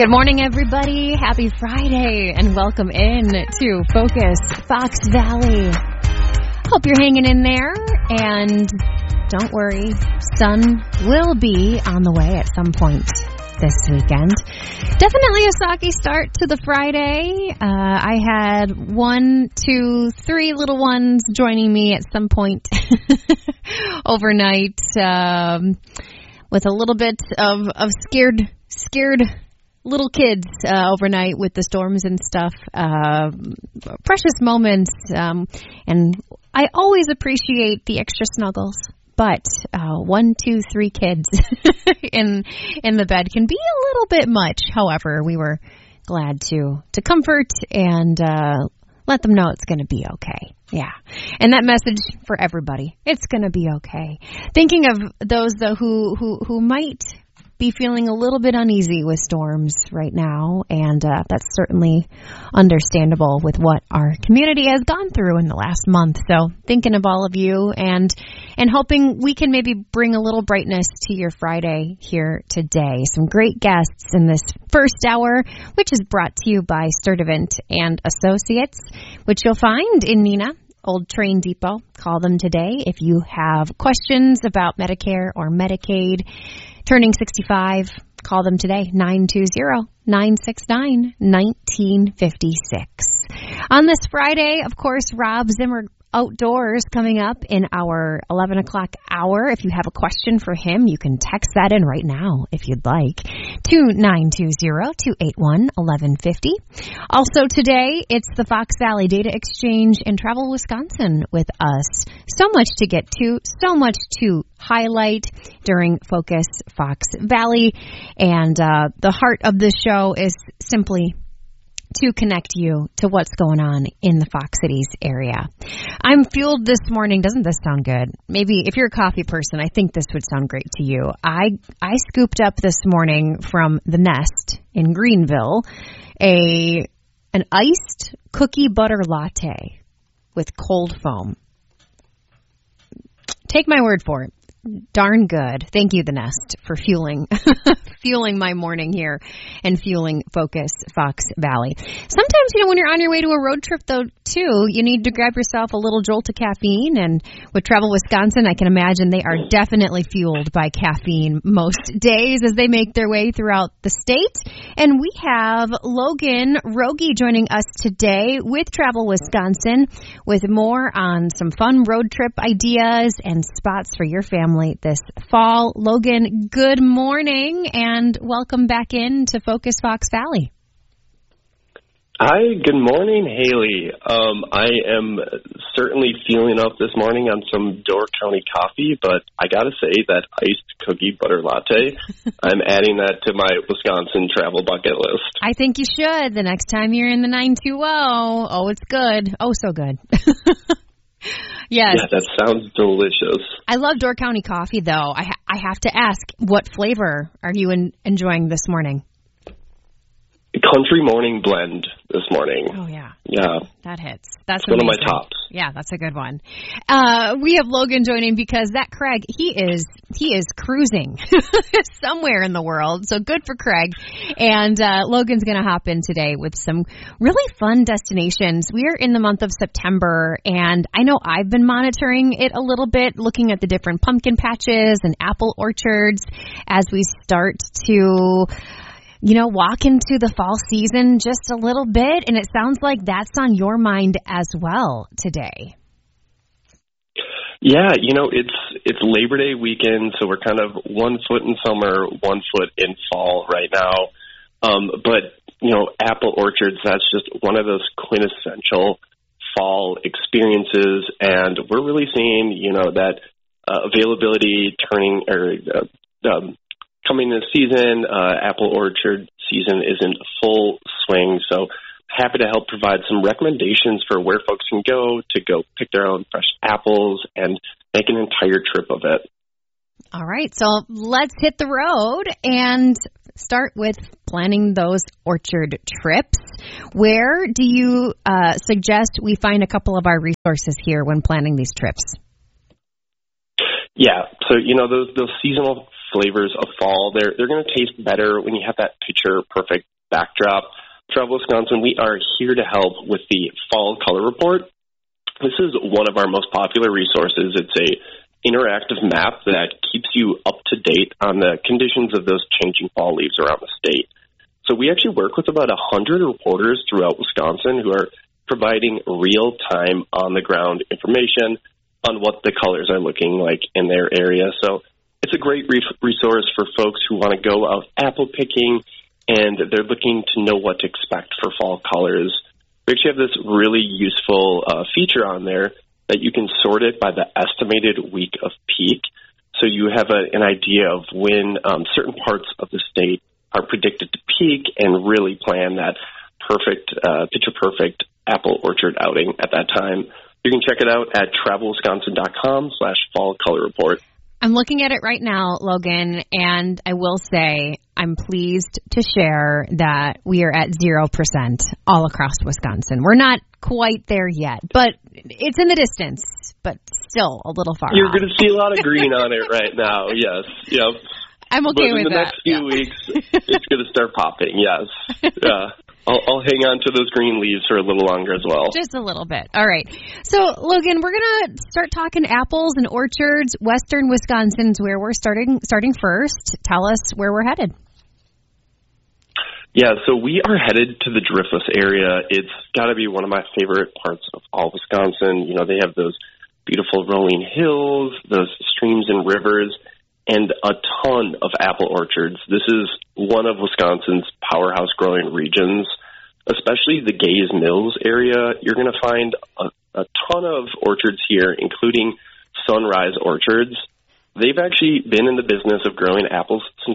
Good morning, everybody. Happy Friday, and welcome in to Focus Fox Valley. Hope you're hanging in there, and don't worry, sun will be on the way at some point this weekend. Definitely a soggy start to the Friday. I had 1, 2, 3 little ones joining me at some point overnight with a little bit of scared little kids overnight with the storms and stuff. Precious moments, and I always appreciate the extra snuggles. But 1, 2, 3 kids in the bed can be a little bit much. However, we were glad to comfort and let them know it's going to be okay. Yeah, and that message for everybody: it's going to be okay. Thinking of those though who might be feeling a little bit uneasy with storms right now, and that's certainly understandable with what our community has gone through in the last month. So thinking of all of you and hoping we can maybe bring a little brightness to your Friday here today. Some great guests in this first hour, which is brought to you by Sturdivant and Associates, which you'll find in Neenah, Old Train Depot. Call them today if you have questions about Medicare or Medicaid. Turning 65, call them today, 920-969-1956. On this Friday, of course, Rob Zimmer Outdoors coming up in our 11 o'clock hour. If you have a question for him, you can text that in right now if you'd like, to 920-281-1150. Also today, it's the Fox Valley Data Exchange and Travel Wisconsin with us. So much to get to, so much to highlight during Focus Fox Valley. And the heart of this show is simply to connect you to what's going on in the Fox Cities area. I'm fueled this morning. Doesn't this sound good? Maybe if you're a coffee person, I think this would sound great to you. I scooped up this morning from the Nest in Greenville an iced cookie butter latte with cold foam. Take my word for it. Darn good. Thank you, The Nest, for fueling my morning here and fueling Focus Fox Valley. Sometimes, when you're on your way to a road trip, though, too, you need to grab yourself a little jolt of caffeine. And with Travel Wisconsin, I can imagine they are definitely fueled by caffeine most days as they make their way throughout the state. And we have Logan Rogie joining us today with Travel Wisconsin with more on some fun road trip ideas and spots for your family this fall. Logan, good morning and welcome back in to Focus Fox Valley. Hi, good morning, Haley. I am certainly feeling up this morning on some Door County coffee, but I got to say that iced cookie butter latte, I'm adding that to my Wisconsin travel bucket list. I think you should the next time you're in the 920. Oh, it's good. Oh, so good. Yes. Yeah, that sounds delicious. I love Door County coffee, though. I have to ask, what flavor are you enjoying this morning? Country morning blend this morning. Oh, yeah. Yeah. That hits. That's one of my tops. Yeah, that's a good one. We have Logan joining because that Craig, he is cruising somewhere in the world. So good for Craig. And Logan's going to hop in today with some really fun destinations. We are in the month of September, and I know I've been monitoring it a little bit, looking at the different pumpkin patches and apple orchards as we start to walk into the fall season just a little bit, and it sounds like that's on your mind as well today. Yeah, it's Labor Day weekend, so we're kind of 1 foot in summer, 1 foot in fall right now. But apple orchards, that's just one of those quintessential fall experiences, and we're really seeing, that availability coming this season. Apple orchard season is in full swing, so happy to help provide some recommendations for where folks can go to go pick their own fresh apples and make an entire trip of it. All right, so let's hit the road and start with planning those orchard trips. Where do you suggest we find a couple of our resources here when planning these trips? Yeah, so those seasonal flavors of fall. They're going to taste better when you have that picture-perfect backdrop. Travel Wisconsin, we are here to help with the Fall Color Report. This is one of our most popular resources. It's a interactive map that keeps you up to date on the conditions of those changing fall leaves around the state. So we actually work with about 100 reporters throughout Wisconsin who are providing real-time, on-the-ground information on what the colors are looking like in their area. So it's a great resource for folks who want to go out apple picking and they're looking to know what to expect for fall colors. We actually have this really useful feature on there that you can sort it by the estimated week of peak. So you have an idea of when certain parts of the state are predicted to peak and really plan that picture-perfect apple orchard outing at that time. You can check it out at travelwisconsin.com/fall color report. I'm looking at it right now, Logan, and I will say I'm pleased to share that we are at 0% all across Wisconsin. We're not quite there yet, but it's in the distance, but still a little far You're off. going to see a lot of green on it right now, yes. Yep. I'm okay with that. But in the next few weeks, it's going to start popping, yes. Yeah. I'll hang on to those green leaves for a little longer as well. Just a little bit. All right. So, Logan, we're going to start talking apples and orchards. Western Wisconsin's where we're starting first. Tell us where we're headed. Yeah, so we are headed to the Driftless area. It's got to be one of my favorite parts of all Wisconsin. You know, they have those beautiful rolling hills, those streams and rivers, and a ton of apple orchards. This is one of Wisconsin's powerhouse growing regions, especially the Gaze Mills area. You're going to find a ton of orchards here, including Sunrise Orchards. They've actually been in the business of growing apples since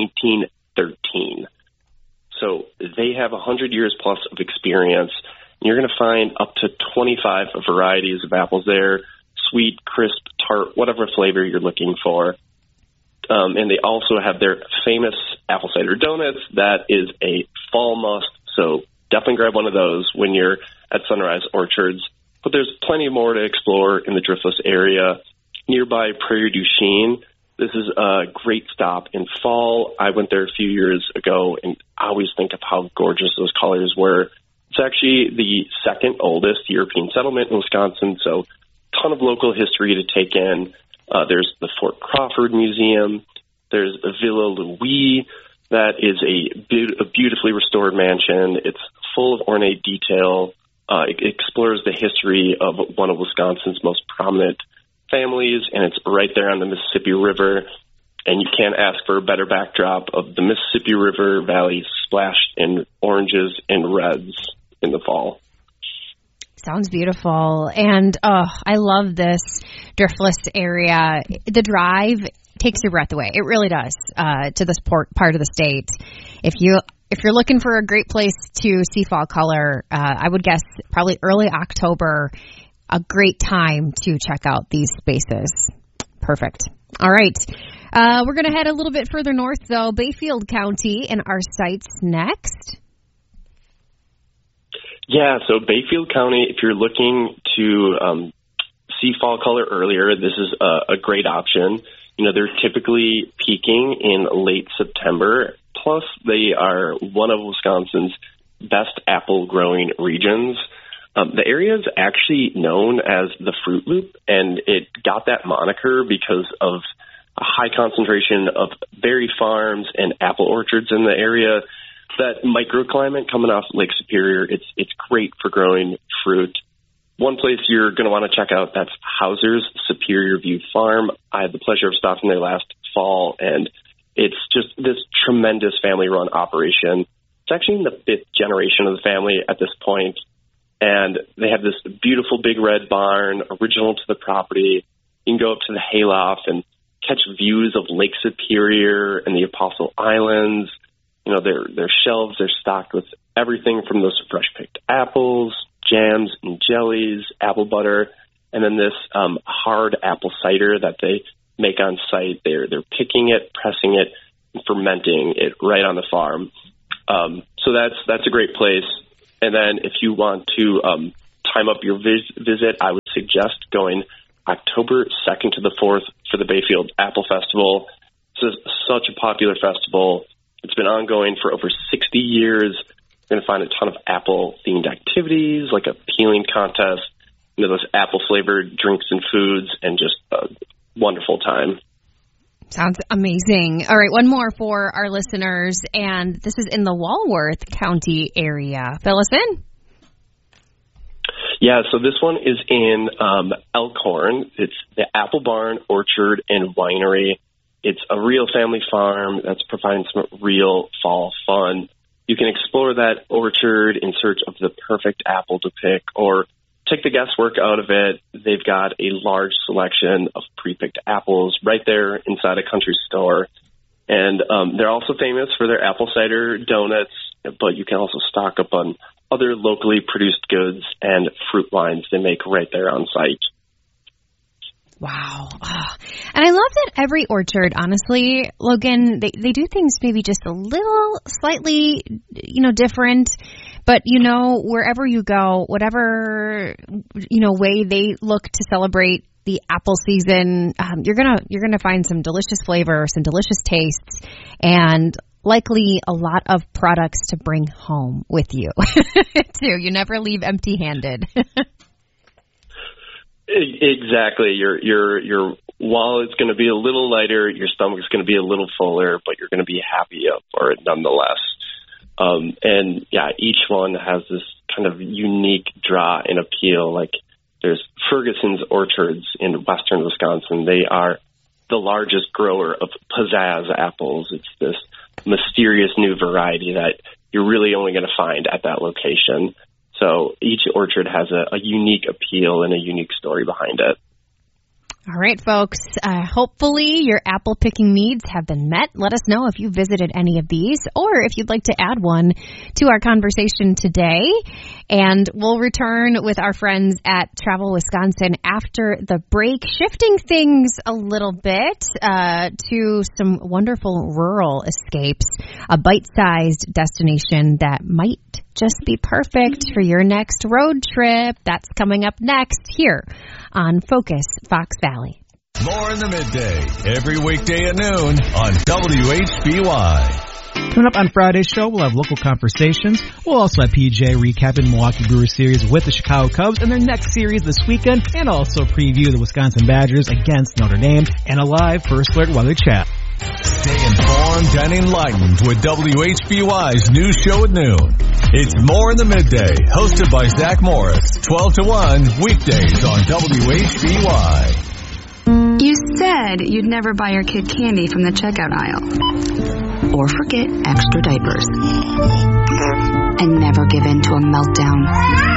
1913. So they have 100 years plus of experience. You're going to find up to 25 varieties of apples there, sweet, crisp, tart, whatever flavor you're looking for. And they also have their famous apple cider donuts. That is a fall must, so definitely grab one of those when you're at Sunrise Orchards. But there's plenty more to explore in the Driftless area. Nearby Prairie du Chien, this is a great stop in fall. I went there a few years ago, and I always think of how gorgeous those colors were. It's actually the second oldest European settlement in Wisconsin, so a ton of local history to take in. There's the Fort Crawford Museum. There's Villa Louis. That is a beautifully restored mansion. It's full of ornate detail. It explores the history of one of Wisconsin's most prominent families, and it's right there on the Mississippi River. And you can't ask for a better backdrop of the Mississippi River Valley splashed in oranges and reds in the fall. Sounds beautiful. And I love this Driftless area. The drive takes your breath away. It really does, to this part of the state. If you're looking for a great place to see fall color, I would guess probably early October, a great time to check out these spaces. Perfect. All right. We're going to head a little bit further north, though. Bayfield County and our sites next. Yeah, so Bayfield County, if you're looking to see fall color earlier, this is a great option. You know, they're typically peaking in late September. Plus, they are one of Wisconsin's best apple growing regions. The area is actually known as the Fruit Loop, and it got that moniker because of a high concentration of berry farms and apple orchards in the area. That microclimate coming off Lake Superior, it's great for growing fruit. One place you're going to want to check out, that's Hauser's Superior View Farm. I had the pleasure of stopping there last fall, and it's just this tremendous family-run operation. It's actually in the 5th generation of the family at this point, and they have this beautiful big red barn, original to the property. You can go up to the hayloft and catch views of Lake Superior and the Apostle Islands. You know, their shelves are stocked with everything from those fresh-picked apples, jams and jellies, apple butter, and then this hard apple cider that they make on site. They're picking it, pressing it, and fermenting it right on the farm. So that's a great place. And then if you want to time up your visit, I would suggest going October 2nd to the 4th for the Bayfield Apple Festival. It's such a popular festival. It's been ongoing for over 60 years. You're going to find a ton of apple-themed activities, like a peeling contest, those apple-flavored drinks and foods, and just a wonderful time. Sounds amazing. All right, one more for our listeners, and this is in the Walworth County area. Fill us in. Yeah, so this one is in Elkhorn. It's the Apple Barn Orchard and Winery. It's a real family farm that's providing some real fall fun. You can explore that orchard in search of the perfect apple to pick, or take the guesswork out of it. They've got a large selection of pre-picked apples right there inside a country store. And they're also famous for their apple cider donuts, but you can also stock up on other locally produced goods and fruit wines they make right there on site. Wow. And I love that every orchard, honestly, Logan, they do things maybe just a little slightly, different. But, wherever you go, whatever, way they look to celebrate the apple season, you're gonna find some delicious flavor, some delicious tastes, and likely a lot of products to bring home with you, too. You never leave empty-handed. Exactly. Your wallet's going to be a little lighter, your stomach's going to be a little fuller, but you're going to be happy for it nonetheless. And yeah, each one has this kind of unique draw and appeal. Like there's Ferguson's Orchards in western Wisconsin. They are the largest grower of pizzazz apples. It's this mysterious new variety that you're really only going to find at that location. So each orchard has a unique appeal and a unique story behind it. All right, folks. Hopefully your apple picking needs have been met. Let us know if you visited any of these or if you'd like to add one to our conversation today. And we'll return with our friends at Travel Wisconsin after the break, shifting things a little bit to some wonderful rural escapes, a bite-sized destination that might just be perfect for your next road trip. That's coming up next here on Focus Fox Valley. More in the midday, every weekday at noon on WHBY. Coming up on Friday's show, we'll have local conversations. We'll also have PJ recapping Milwaukee Brewers series with the Chicago Cubs and their next series this weekend, and also preview the Wisconsin Badgers against Notre Dame and a live First Alert weather chat. Stay informed and enlightened with WHBY's news show at noon. It's More in the Midday, hosted by Zach Morris, 12 to 1, weekdays on WHBY. You said you'd never buy your kid candy from the checkout aisle. Or forget extra diapers. And never give in to a meltdown.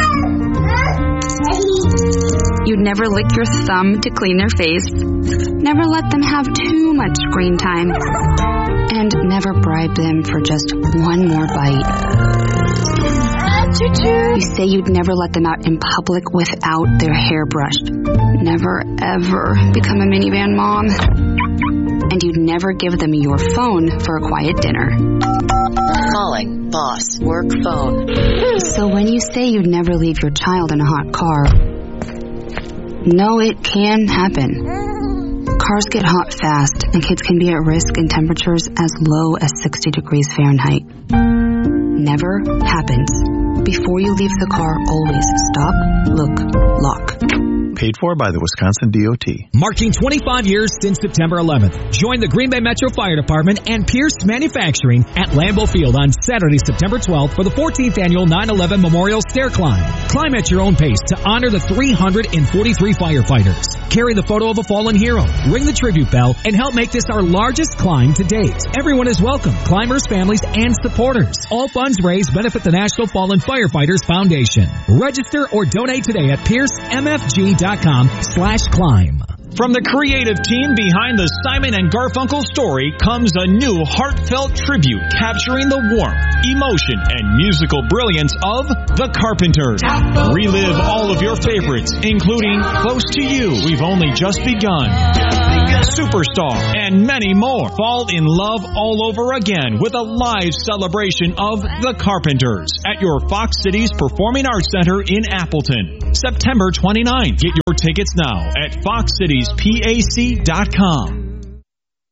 You'd never lick your thumb to clean their face. Never let them have too much screen time. And never bribe them for just one more bite. You say you'd never let them out in public without their hair brushed. Never, ever become a minivan mom. And you'd never give them your phone for a quiet dinner. Calling boss work phone. So when you say you'd never leave your child in a hot car, no, it can happen. Cars get hot fast, and kids can be at risk in temperatures as low as 60 degrees Fahrenheit. Never happens. Before you leave the car, always stop, look, lock. Paid for by the Wisconsin DOT. Marking 25 years since September 11th. Join the Green Bay Metro Fire Department and Pierce Manufacturing at Lambeau Field on Saturday, September 12th for the 14th annual 9/11 Memorial Stair Climb. Climb at your own pace to honor the 343 firefighters. Carry the photo of a fallen hero, ring the tribute bell, and help make this our largest climb to date. Everyone is welcome, climbers, families, and supporters. All funds raised benefit the National Fallen Firefighters Foundation. Register or donate today at piercemfg.com/climb. From the creative team behind the Simon and Garfunkel story comes a new heartfelt tribute capturing the warmth, emotion, and musical brilliance of The Carpenters. Relive all of your favorites, including Close to You, We've Only Just Begun, Superstar, and many more. Fall in love all over again with a live celebration of The Carpenters at your Fox Cities Performing Arts Center in Appleton. September 29. Get your tickets now at foxcitiespac.com.